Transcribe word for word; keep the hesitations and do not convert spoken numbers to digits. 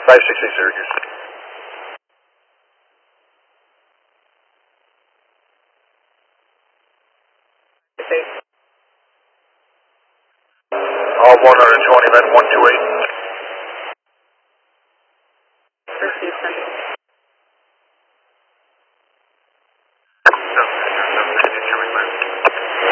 five six eight Syracuse. All one twenty, then one two eight.